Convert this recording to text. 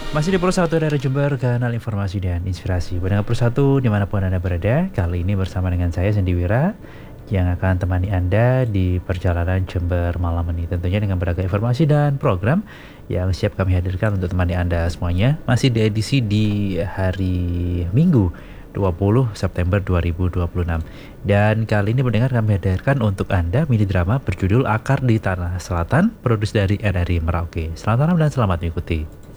Masih di Persatu dari Jember, kanal informasi dan inspirasi. Pendengar Persatu dimanapun Anda berada, kali ini bersama dengan saya Sandy Wira yang akan temani Anda di perjalanan Jember malam ini. Tentunya dengan beragam informasi dan program yang siap kami hadirkan untuk temani Anda semuanya. Masih di edisi di hari Minggu 20 September 2026. Dan kali ini pendengar kami hadirkan untuk Anda mini drama berjudul Akar di Tanah Selatan, produksi dari RRI Merauke. Selamat malam dan selamat mengikuti.